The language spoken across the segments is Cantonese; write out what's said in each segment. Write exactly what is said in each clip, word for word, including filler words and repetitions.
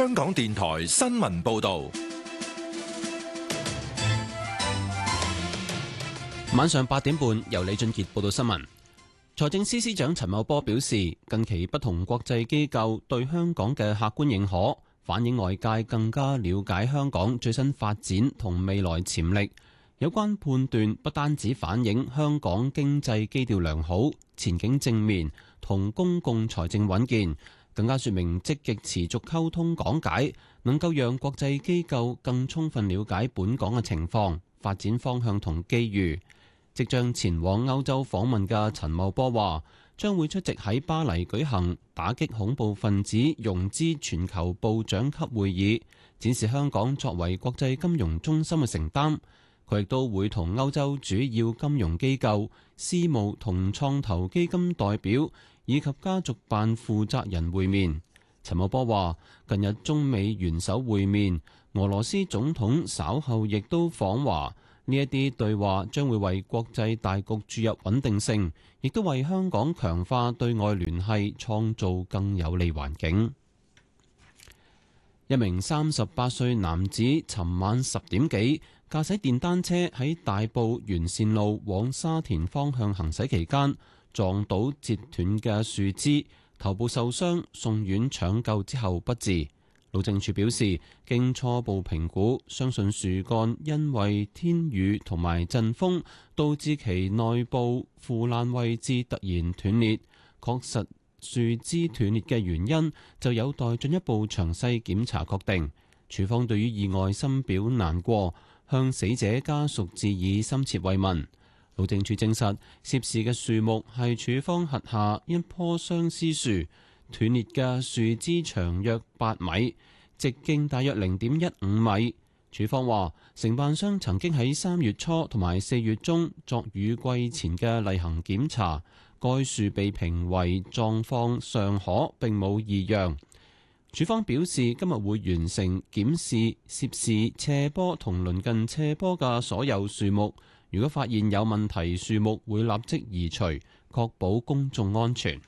香港電台新聞報道。 晚上八點半，由李俊傑報道新聞。財政司司長陳茂波表示，近期不同國際機構對香港嘅客觀認可，反映外界更加了解香港最新發展同未來潛力。有關判斷不單止反映香港經濟基調良好、前景正面同公共財政穩健，更加說明積極持續溝通講解，能夠讓國際機構更充分了解本港嘅情況、發展方向同機遇。即將前往歐洲訪問嘅陳茂波話，將會出席喺巴黎舉行打擊恐怖分子融資全球部長級會議，展示香港作為國際金融中心嘅承擔。佢亦都會同歐洲主要金融機構、私募同創投基金代表以及家族辦負責人會面。陳茂波話，近日中美元首會面，俄羅斯總統稍後亦都訪華，呢一啲對話將會為國際大局注入穩定性，亦都為香港強化對外聯繫創造更有利環境。一名三十八歲男子尋晚十點幾駕駛電單車喺大埔沿線路往沙田方向行駛期間，撞到截斷嘅樹枝，頭部受傷，送院搶救之後不治。路政署表示，經初步評估，相信樹幹因為天雨同埋陣風，導致其內部腐爛位置突然斷裂。確實樹枝斷裂嘅原因就有待進一步詳細檢查確定。署方對於意外深表難過，向死者家屬致以深切慰問。路政署證實，涉事嘅樹木係署方轄下一棵相思樹，斷裂嘅樹枝長約八米，直徑大約零點一五米。署方話，承辦商曾經喺三月初同埋四月中作雨季前嘅例行檢查，該樹被評為狀況尚可，並冇異樣。署方表示，今日會完成檢視涉事斜坡同鄰近斜坡嘅所有樹木，如果發現有問題樹木，會立即移除，確保公眾安全。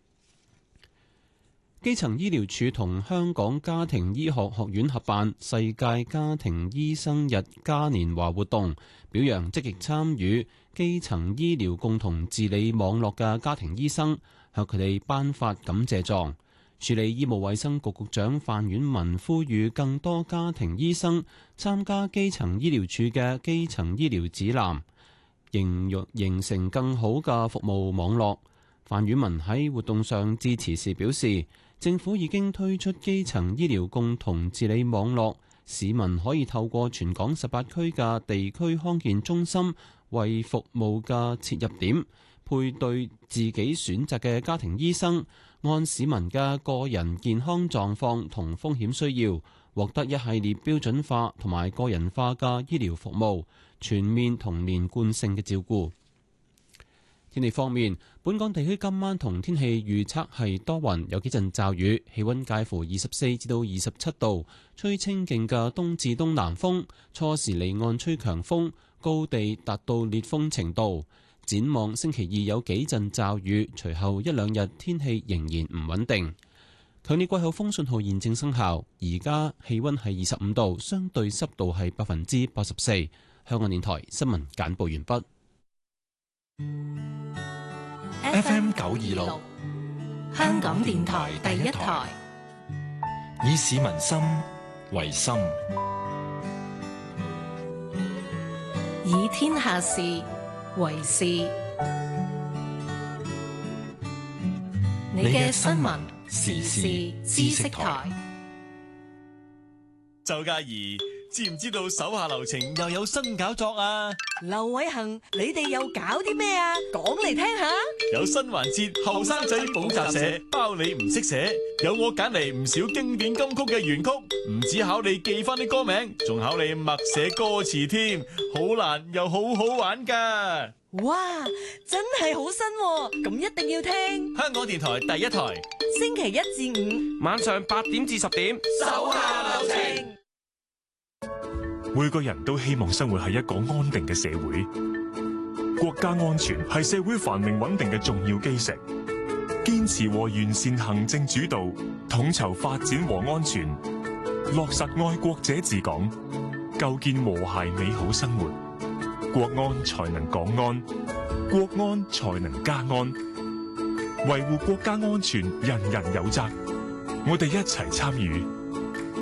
基層醫療署同香港家庭醫學學院合辦世界家庭醫生日嘉年華活動，表揚積極參與基層醫療共同治理網絡嘅家庭醫生，向佢哋頒發感謝狀。署理醫務衛生局局長范婉文呼籲更多家庭醫生參加基層醫療處嘅基層醫療指南，形容形成更好嘅服務網絡。范婉文喺活動上致辭時表示，政府已經推出基層醫療共同治理網絡，市民可以透過全港十八區嘅地區康健中心為服務嘅切入點，配對自己選擇嘅家庭醫生，按市民嘅個人健康狀況同風險需要，獲得一系列標準化同埋個人化嘅醫療服務，全面同連貫性嘅照顧。天氣方面，本港地區今晚同天氣預測係多雲，有幾陣驟雨，氣溫介乎二十四至到二十七度，吹清勁嘅東至東南風，初時離岸吹強風，高地達到烈風程度。展望星期二有幾陣驟雨，隨後一兩日天氣仍然唔穩定。強烈季候風信號現正生效，而家氣溫係二十五度，相對濕度係百分之八十四。香港電台新聞簡報完畢。 F M 九二六， 香港電台第一台， 以市民心為心， 以天下事為事。你嘅新聞時事知識台。 周嘉怡，知唔知道手下留情又有新搞作啊？ 劉偉恒，你哋又搞啲咩啊？講嚟聽下。 有新環節，後生仔補習社，包你唔識寫，有我揀嚟唔少經典金曲嘅原曲，唔止考你記翻啲歌名，仲考你默寫歌詞添，好難又好好玩噶。 哇，真係好新喎，咁一定要聽。 香港電台第一台， 星期一至五晚上八點至十點， 手下留情。 每個人都希望生活喺一個安定嘅社會，國家安全係社會繁榮穩定嘅重要基石。堅持和完善行政主導，統籌發展和安全， 落實愛國者治港，構建和諧美好生活。國安才能港安，國安才能家安。維護國家安全，人人有責。我哋一齊參與，